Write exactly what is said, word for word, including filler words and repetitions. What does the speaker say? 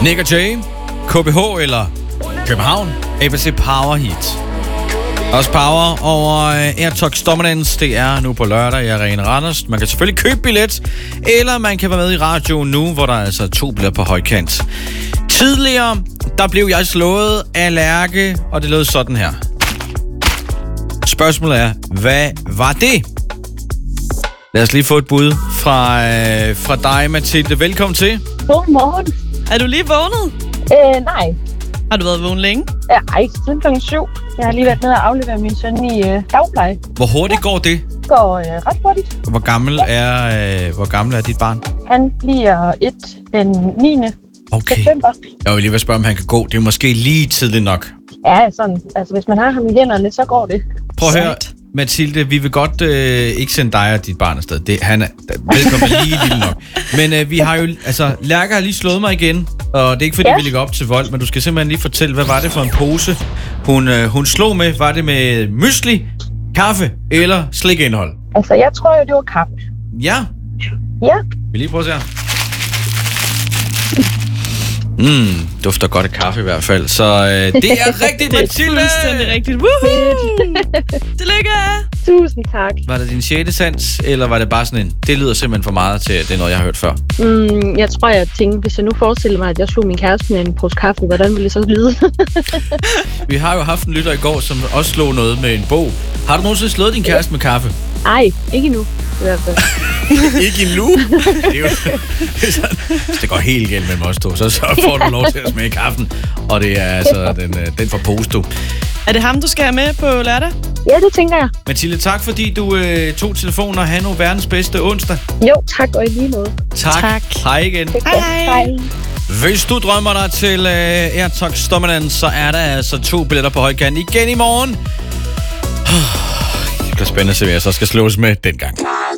Nick og Jay, K B H eller København, A B C Power Hit. Også Power over AirTalk Dominance. Det er nu på lørdag i Arena Randers. Man kan selvfølgelig købe billet, eller man kan være med i radioen nu, hvor der er altså to billetter på højkant. Tidligere, der blev jeg slået af Lærke, og det lød sådan her. Spørgsmålet er, hvad var det? Lad os lige få et bud fra, øh, fra dig, Mathilde. Velkommen til. Godmorgen. Er du lige vågnet? Øh, nej. Har du været vågen længe? Ja, ej, siden klokken syv. Jeg har lige været nede og aflevere min søn i øh, dagpleje. Hvor hurtigt går det? Det går øh, ret hurtigt. Hvor gammel er, øh, hvor gammel er dit barn? Han bliver et den niende Okay. september. Jeg vil lige vil spørge, om han kan gå. Det er måske lige tidligt nok. Ja, sådan. Altså, hvis man har ham i hænderne, så går det. Prøv at høre, Mathilde, vi vil godt øh, ikke sende dig og dit barn afsted. Det, han er vedkommende lige lille nok. Men øh, vi har jo, altså, Lærke har lige slået mig igen, og det er ikke fordi, ja. vi ligger op til vold, men du skal simpelthen lige fortælle, hvad var det for en pose, hun, øh, hun slog med? Var det med mysli, kaffe eller slikindhold? Altså, jeg tror jo, det var kaffe. Ja. Ja. Vi lige prøve at se her. Mm, dufter godt af kaffe i hvert fald. Så øh, det er rigtigt, Mathilde! Det er fuldstændig rigtigt. Woohoo! Tillykke! Tusind tak. Var det din sjette sans, eller var det bare sådan en, det lyder simpelthen for meget til, det er noget, jeg har hørt før? Mm, jeg tror, jeg tænkte, hvis jeg nu forestiller mig, at jeg slog min kæreste med en pose kaffe, hvordan ville det så lyde? Vi har jo haft en lytter i går, som også slog noget med en bog. Har du nogensinde slået din kæreste med kaffe? Ej, ikke endnu. I hvert fald. Ikke endnu? Det er jo, det er sådan, hvis det går helt galt mellem os to, så, så får du lov til at smage kaffen. Og det er altså den, den fra pose, du. Er det ham, du skal have med på lørdag? Ja, det tænker jeg. Mathilde, tak fordi du øh, tog telefonen og havde nu verdens bedste onsdag. Jo, tak og i lige måde. Tak. Tak. Hej igen. Hej, hej. Hej. Hvis du drømmer dig til øh, AirTalk Dominance, så er der altså to billetter på højkant igen i morgen. Det bliver spændende at se, hvad jeg så skal slås med dengang.